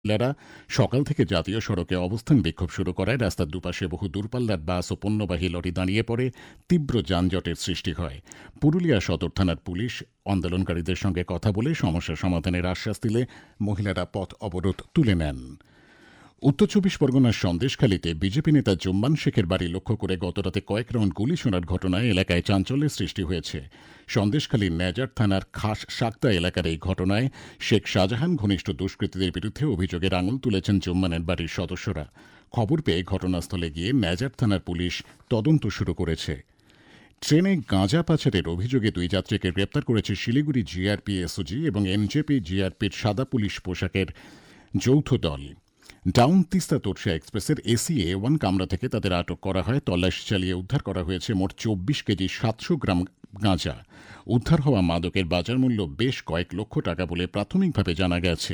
মহিলারা সকাল থেকে জাতীয় সড়কে অবস্থান বিক্ষোভ শুরু করায় রাস্তার দুপাশে বহু দূরপাল্লার বাস ও পণ্যবাহী লরি দাঁড়িয়ে পড়ে, তীব্র যানজটের সৃষ্টি হয়। পুরুলিয়া সদর থানার পুলিশ আন্দোলনকারীদের সঙ্গে কথা বলে সমস্যা সমাধানের আশ্বাস দিলে মহিলারা পথ অবরোধ তুলে নেন। উত্তর চব্বিশ পরগনার সন্দেশখালীতে বিজেপি নেতা জুম্মান শেখের বাড়ি লক্ষ্য করে গতরাতে কয়েক রাউন্ড গুলি ছোড়ার ঘটনায় এলাকায় চাঞ্চল্যের সৃষ্টি হয়েছে। সন্দেশখালীর নেজার থানার খাস সাকদা এলাকার এই ঘটনায় শেখ শাহজাহান ঘনিষ্ঠ দুষ্কৃতীদের বিরুদ্ধে অভিযোগের আঙুল তুলেছেন জুম্মানের বাড়ির সদস্যরা। খবর পেয়ে ঘটনাস্থলে গিয়ে নেজার থানার পুলিশ তদন্ত শুরু করেছে। ট্রেনে গাঁজা পাচারের অভিযোগে দুই যাত্রীকে গ্রেপ্তার করেছে শিলিগুড়ি জিআরপি এসওজি এবং এনজেপি জিআরপির সাদা পুলিশ পোশাকের যৌথ দল। ডাউন তিস্তা তোরসা এক্সপ্রেসের এসি A1 কামরা থেকে তাদের আটক করা হয়। তল্লাশি চালিয়ে উদ্ধার করা হয়েছে মোট 24 কেজি 700 গ্রাম গাঁজা। উদ্ধার হওয়া মাদকের বাজার মূল্য বেশ কয়েক লক্ষ টাকা বলে প্রাথমিকভাবে জানা গেছে।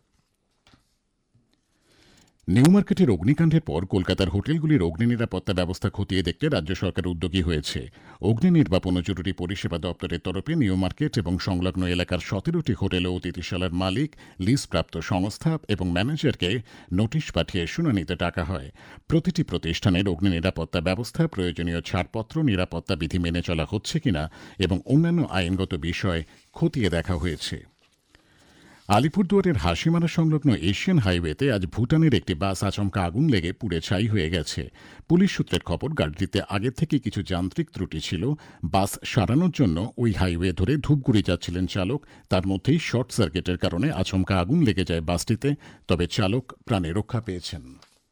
নিউ মার্কেটের অগ্নিকাণ্ডের পর কলকাতার হোটেলগুলির অগ্নি নিরাপত্তা ব্যবস্থা খতিয়ে দেখতে রাজ্য সরকার উদ্যোগী হয়েছে। অগ্নি নির্বাপন ও জরুরি পরিষেবা দপ্তরের তরফে নিউ মার্কেট এবং সংলগ্ন এলাকার 17টি হোটেল ও অতিথিশালার মালিক, লিজপ্রাপ্ত সংস্থা এবং ম্যানেজারকে নোটিশ পাঠিয়ে শুনানিতে ডাকা হয়। প্রতিটি প্রতিষ্ঠানের অগ্নি নিরাপত্তা ব্যবস্থা, প্রয়োজনীয় ছাড়পত্র, নিরাপত্তা বিধি মেনে চলা হচ্ছে কিনা এবং অন্যান্য আইনগত বিষয় খতিয়ে দেখা হয়েছে। আলিপুরদুয়ারের হাসিমারা সংলগ্ন এশিয়ান হাইওয়েতে আজ ভুটানের একটি বাস আচমকা আগুন লেগে পুড়ে ছাই হয়ে গেছে। পুলিশ সূত্রের খবর, গাড়িটিতে আগে থেকে কিছু যান্ত্রিক ত্রুটি ছিল। বাস সারানোর জন্য ওই হাইওয়ে ধরে ধূপগুড়ি যাচ্ছিলেন চালক। তার মধ্যেই শর্ট সার্কিটের কারণে আচমকা আগুন লেগে যায় বাসটিতে, তবে চালক প্রাণে রক্ষা পেয়েছেন।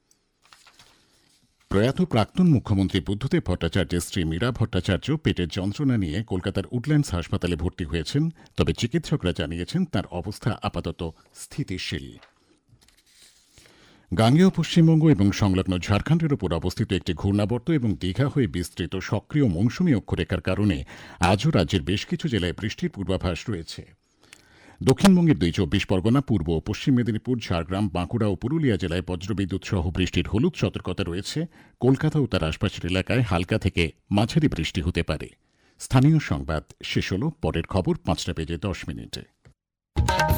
প্রয়াত প্রাক্তন মুখ্যমন্ত্রী বুদ্ধদেব ভট্টাচার্যের স্ত্রী মীরা ভট্টাচার্য পেটের যন্ত্রণা নিয়ে কলকাতার উডল্যান্ডস হাসপাতালে ভর্তি হয়েছেন, তবে চিকিৎসকরা জানিয়েছেন তার অবস্থা আপাতত স্থিতিশীল। গাঙ্গেয় পশ্চিমবঙ্গ এবং সংলগ্ন ঝাড়খণ্ডের ওপর অবস্থিত একটি ঘূর্ণাবর্ত এবং দীঘা হয়ে বিস্তৃত সক্রিয় মৌসুমী অক্ষরেখার কারণে আজও রাজ্যের বেশ কিছু জেলায় বৃষ্টির পূর্বাভাস রয়েছে। দক্ষিণবঙ্গের 24 পরগনা, পূর্ব ও পশ্চিম মেদিনীপুর, ঝাড়গ্রাম, বাঁকুড়া ও পুরুলিয়া জেলায় বজ্রবিদ্যুৎ সহ বৃষ্টির হলুদ সতর্কতা রয়েছে। কলকাতা ও তার আশপাশের এলাকায় হালকা থেকে মাঝারি বৃষ্টি হতে পারে। স্থানীয় সংবাদ শেষ হল। পরের খবর 5টা বেজে 10 মিনিটে।